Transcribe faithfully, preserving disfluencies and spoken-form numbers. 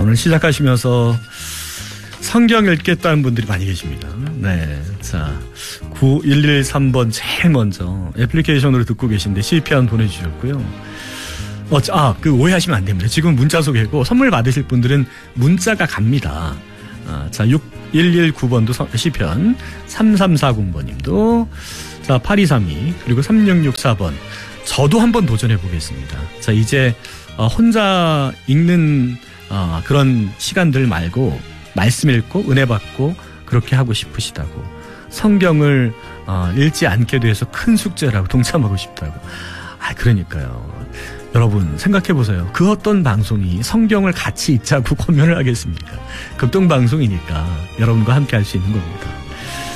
오늘 시작하시면서 성경 읽겠다는 분들이 많이 계십니다. 네. 자, 구일일삼 번 제일 먼저 애플리케이션으로 듣고 계신데 시편 보내주셨고요. 어, 아, 그 오해하시면 안 됩니다. 지금 문자 소개고 선물 받으실 분들은 문자가 갑니다. 아, 자, 육일일구 번도 시편, 삼삼사공 번님도, 자, 팔이삼이, 그리고 삼육육사 번. 저도 한번 도전해 보겠습니다. 자, 이제 어, 혼자 읽는 어, 그런 시간들 말고 말씀 읽고 은혜 받고 그렇게 하고 싶으시다고, 성경을 어, 읽지 않게 돼서 큰 숙제라고 동참하고 싶다고. 아, 그러니까요. 여러분 생각해 보세요. 그 어떤 방송이 성경을 같이 읽자고 권면을 하겠습니까? 극동방송이니까 여러분과 함께 할 수 있는 겁니다.